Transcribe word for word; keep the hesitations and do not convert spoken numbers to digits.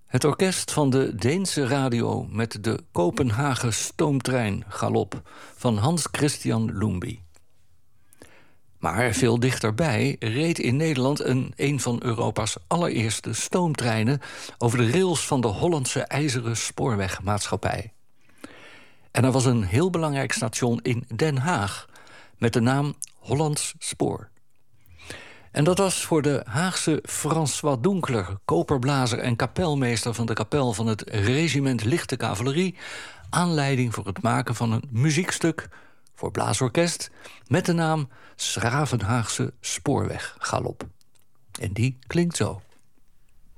Het orkest van de Deense radio met de Kopenhagen stoomtrein galop van Hans Christian Lumbye. Maar veel dichterbij reed in Nederland een, een van Europa's allereerste stoomtreinen over de rails van de Hollandse IJzeren Spoorwegmaatschappij. En er was een heel belangrijk station in Den Haag met de naam Hollands Spoor. En dat was voor de Haagse François Donkler, koperblazer en kapelmeester van de kapel van het regiment Lichte Cavalerie, aanleiding voor het maken van een muziekstuk voor blaasorkest met de naam 's Gravenhaagse Spoorweggalop. En die klinkt zo.